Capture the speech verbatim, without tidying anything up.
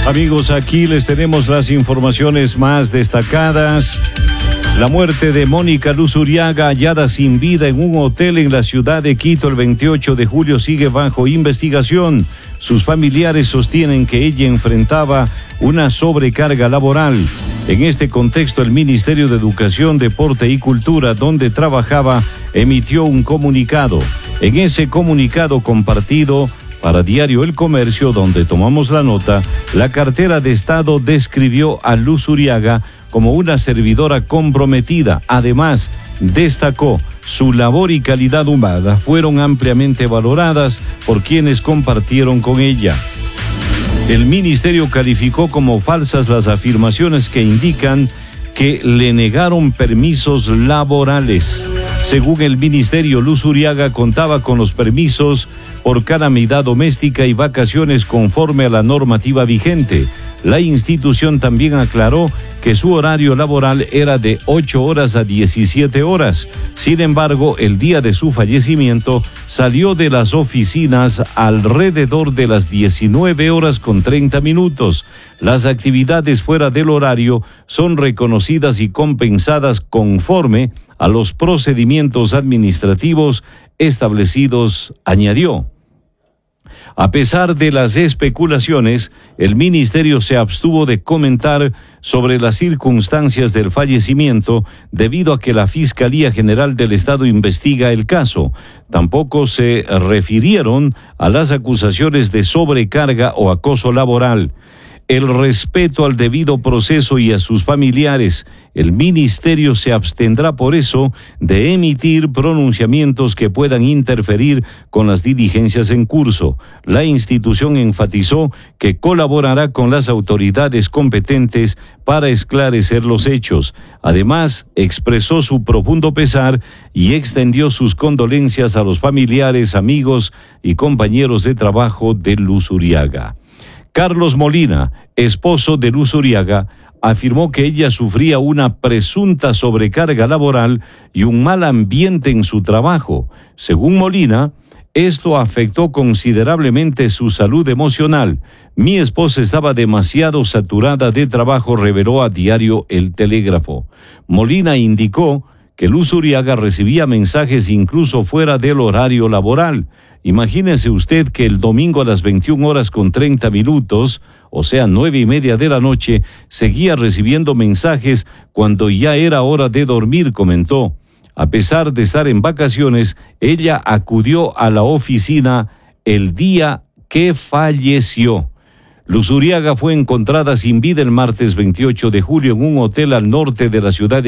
Amigos, aquí les tenemos las informaciones más destacadas. La muerte de Mónica Luz Uriaga, hallada sin vida en un hotel en la ciudad de Quito el veintiocho de julio, sigue bajo investigación. Sus familiares sostienen que ella enfrentaba una sobrecarga laboral. En este contexto, el Ministerio de Educación, Deporte y Cultura, donde trabajaba, emitió un comunicado. En ese comunicado compartido para Diario El Comercio, donde tomamos la nota, la cartera de Estado describió a Luz Uriaga como una servidora comprometida. Además, destacó su labor y calidad humana fueron ampliamente valoradas por quienes compartieron con ella. El ministerio calificó como falsas las afirmaciones que indican que le negaron permisos laborales. Según el ministerio, Luz Uriaga contaba con los permisos por calamidad doméstica y vacaciones conforme a la normativa vigente. La institución también aclaró que su horario laboral era de ocho horas a diecisiete horas. Sin embargo, el día de su fallecimiento salió de las oficinas alrededor de las diecinueve horas con treinta minutos. Las actividades fuera del horario son reconocidas y compensadas conforme a los procedimientos administrativos establecidos, añadió. A pesar de las especulaciones, el ministerio se abstuvo de comentar sobre las circunstancias del fallecimiento debido a que la Fiscalía General del Estado investiga el caso. Tampoco se refirieron a las acusaciones de sobrecarga o acoso laboral. El respeto al debido proceso y a sus familiares. El ministerio se abstendrá por eso de emitir pronunciamientos que puedan interferir con las diligencias en curso. La institución enfatizó que colaborará con las autoridades competentes para esclarecer los hechos. Además, expresó su profundo pesar y extendió sus condolencias a los familiares, amigos y compañeros de trabajo de Luz Uriaga. Carlos Molina, esposo de Luz Uriaga, afirmó que ella sufría una presunta sobrecarga laboral y un mal ambiente en su trabajo. Según Molina, esto afectó considerablemente su salud emocional. Mi esposa estaba demasiado saturada de trabajo, reveló a Diario El Telégrafo. Molina indicó que Luz Uriaga recibía mensajes incluso fuera del horario laboral. Imagínese usted que el domingo a las veintiuna horas con treinta minutos, o sea, nueve y media de la noche, seguía recibiendo mensajes cuando ya era hora de dormir, comentó. A pesar de estar en vacaciones, ella acudió a la oficina el día que falleció. Luz Uriaga fue encontrada sin vida el martes veintiocho de julio en un hotel al norte de la ciudad de